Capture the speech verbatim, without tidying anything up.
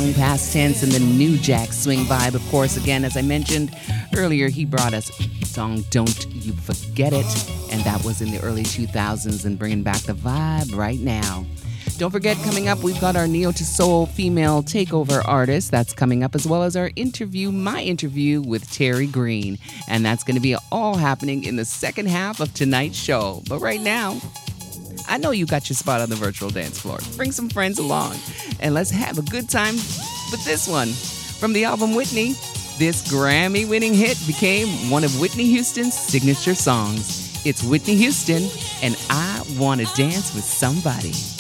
long past tense and the new jack swing vibe. Of course, again, as I mentioned earlier, he brought us a song Don't You Forget It, and that was in the early two thousands and bringing back the vibe right now. Don't forget, coming up, we've got our Neo to Soul female takeover artist. That's coming up, as well as our interview, my interview with Terry Green. And that's going to be all happening in the second half of tonight's show. But right now, I know you got your spot on the virtual dance floor. Bring some friends along, and let's have a good time with this one. From the album Whitney, this Grammy-winning hit became one of Whitney Houston's signature songs. It's Whitney Houston, and I Want to Dance with Somebody.